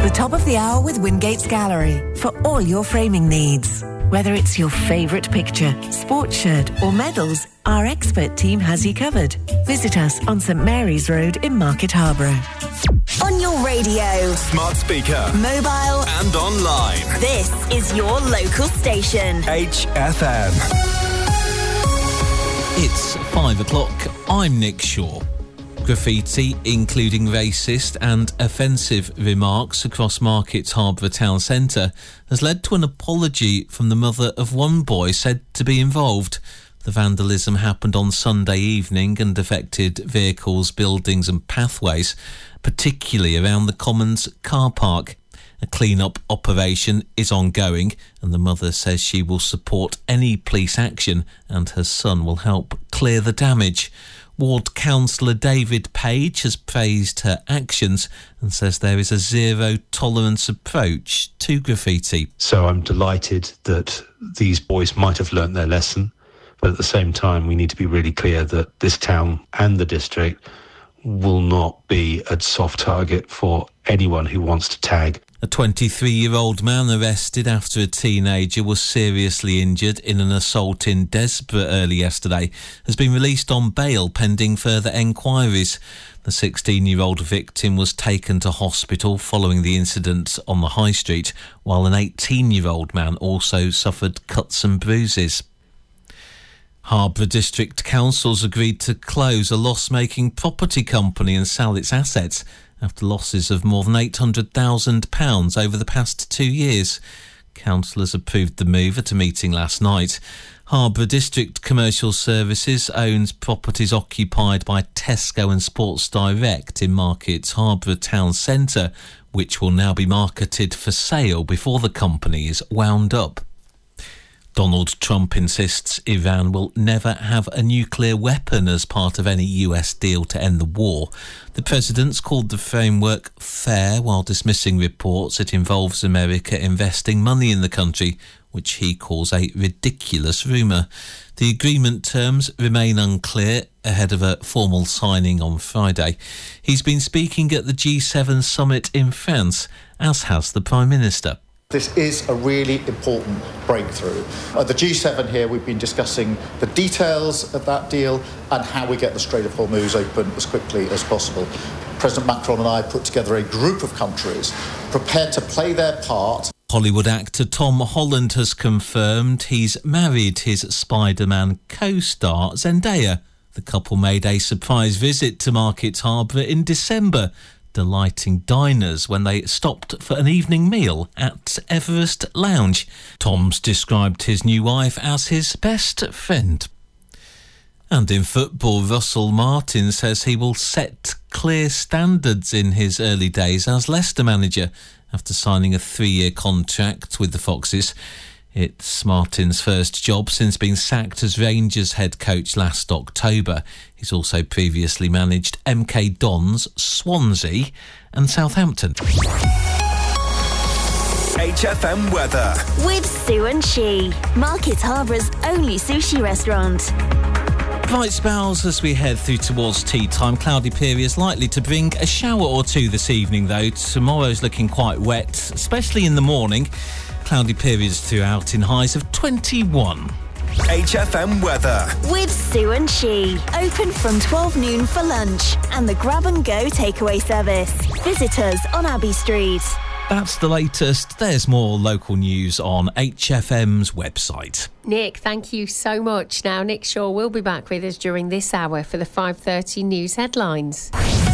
The top of the hour with Wingate's Gallery for all your framing needs. Whether it's your favourite picture, sports shirt or medals, our expert team has you covered. Visit us on St Mary's Road in Market Harborough. On your radio, smart speaker, mobile and online. This is your local station. HFM. It's 5 o'clock. I'm Nick Shaw. Graffiti, including racist and offensive remarks across Market Harborough Town Centre, has led to an apology from the mother of one boy said to be involved. The vandalism happened on Sunday evening and affected vehicles, buildings and pathways, particularly around the Commons car park. A clean-up operation is ongoing and the mother says she will support any police action and her son will help clear the damage. Ward Councillor David Page has praised her actions and says there is a zero-tolerance approach to graffiti. So I'm delighted that these boys might have learnt their lesson, but at the same time we need to be really clear that this town and the district will not be a soft target for anyone who wants to tag. A 23-year-old man arrested after a teenager was seriously injured in an assault in Desborough early yesterday has been released on bail pending further enquiries. The 16-year-old victim was taken to hospital following the incident on the High Street, while an 18-year-old man also suffered cuts and bruises. Harborough District Council's agreed to close a loss-making property company and sell its assets after losses of more than £800,000 over the past 2 years. Councillors approved the move at a meeting last night. Harborough District Commercial Services owns properties occupied by Tesco and Sports Direct in Market Harborough Town Centre, which will now be marketed for sale before the company is wound up. Donald Trump insists Iran will never have a nuclear weapon as part of any US deal to end the war. The president's called the framework fair while dismissing reports it involves America investing money in the country, which he calls a ridiculous rumour. The agreement terms remain unclear ahead of a formal signing on Friday. He's been speaking at the G7 summit in France, as has the Prime Minister. This is a really important breakthrough. At the G7 here, we've been discussing the details of that deal and how we get the Strait of Hormuz open as quickly as possible. President Macron and I put together a group of countries prepared to play their part. Hollywood actor Tom Holland has confirmed he's married his Spider-Man co-star Zendaya. The couple made a surprise visit to Market Harborough in December, delighting diners when they stopped for an evening meal at Everest Lounge. Tom's described his new wife as his best friend. And in football, Russell Martin says he will set clear standards in his early days as Leicester manager after signing a 3-year contract with the Foxes. It's Martin's first job since being sacked as Rangers head coach last October. He's also previously managed MK Dons, Swansea and Southampton. HFM weather. With Sue and She, Market Harbour's only sushi restaurant. Bright spells as we head through towards tea time. Cloudy periods likely to bring a shower or two this evening, though. Tomorrow's looking quite wet, especially in the morning. Cloudy periods throughout in highs of 21. HFM weather. With Sue and She. Open from 12 noon for lunch and the grab and go takeaway service. Visit us on Abbey Street. That's the latest. There's more local news on HFM's website. Nick, thank you so much. Now, Nick Shaw will be back with us during this hour for the 5:30 news headlines.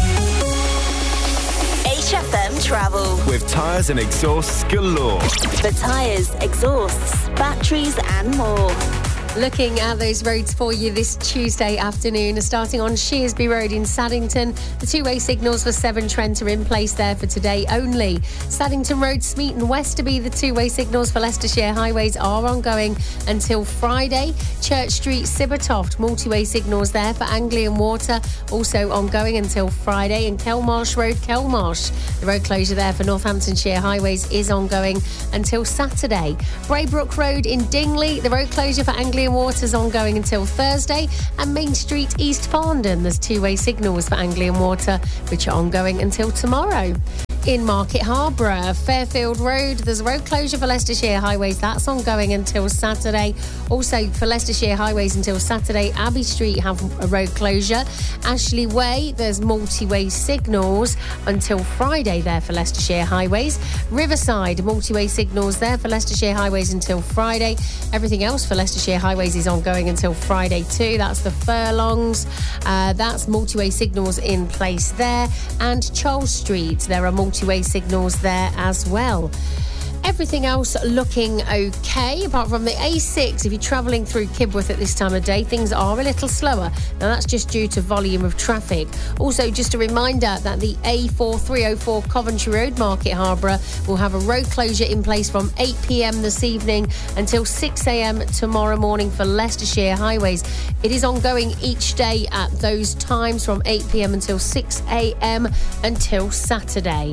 HFM Travel. With tyres and exhausts galore. For tyres, exhausts, batteries and more. Looking at those roads for you this Tuesday afternoon, starting on Shearsby Road in Saddington. The two-way signals for Severn Trent are in place there for today only. Saddington Road, Smeaton, Westerby, the two-way signals for Leicestershire highways are ongoing until Friday. Church Street, Sibbertoft, multi-way signals there for Anglian Water, also ongoing until Friday. And Kelmarsh Road, Kelmarsh, the road closure there for Northamptonshire highways is ongoing until Saturday. Braybrook Road in Dingley, the road closure for Anglian Water's ongoing until Thursday. And Main Street, East Farndon, there's two-way signals for Anglian Water, which are ongoing until tomorrow. In Market Harborough, Fairfield Road, there's a road closure for Leicestershire Highways. That's ongoing until Saturday. Also, for Leicestershire Highways until Saturday, Abbey Street have a road closure. Ashley Way, there's multi-way signals until Friday there for Leicestershire Highways. Riverside, multi-way signals there for Leicestershire Highways until Friday. Everything else for Leicestershire Highways is ongoing until Friday too. That's the furlongs. That's multi-way signals in place there. And Charles Street, there are multi-way signals there as well. Everything else looking okay, apart from the A6. If you're travelling through Kibworth at this time of day, things are a little slower. Now, that's just due to volume of traffic. Also, just a reminder that the A4304 Coventry Road, Market Harborough, will have a road closure in place from 8 p.m. this evening until 6 a.m. tomorrow morning for Leicestershire Highways. It is ongoing each day at those times from 8 p.m. until 6 a.m. until Saturday.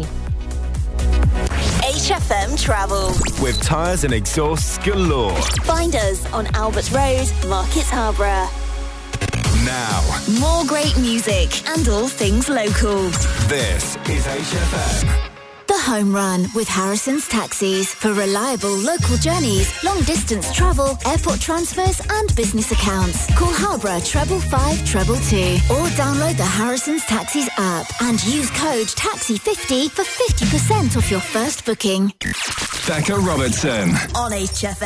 HFM Travel. With tyres and exhausts galore. Find us on Albert Road, Market Harborough. Now, More great music and all things local. this is HFM. The Home Run with Harrison's Taxis for reliable local journeys, long distance travel, airport transfers and business accounts. Call Harborough 555 222 or download the Harrison's Taxis app and use code TAXI50 for 50% off your first booking. Becca Robertson. On HFM.